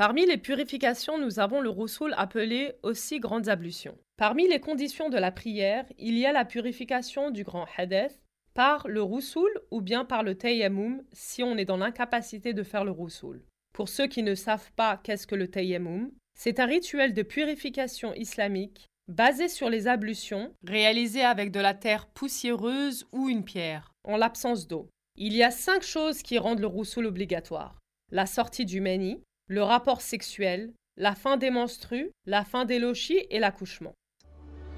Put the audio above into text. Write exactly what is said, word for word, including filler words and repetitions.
Parmi les purifications, nous avons le roussoul appelé aussi grandes ablutions. Parmi les conditions de la prière, il y a la purification du grand hadeth par le roussoul ou bien par le tayammum si on est dans l'incapacité de faire le roussoul. Pour ceux qui ne savent pas qu'est-ce que le tayammum, c'est un rituel de purification islamique basé sur les ablutions réalisées avec de la terre poussiéreuse ou une pierre, en l'absence d'eau. Il y a cinq choses qui rendent le roussoul obligatoire. La sortie du mani, le rapport sexuel, la fin des menstrues, la fin des lochis et l'accouchement.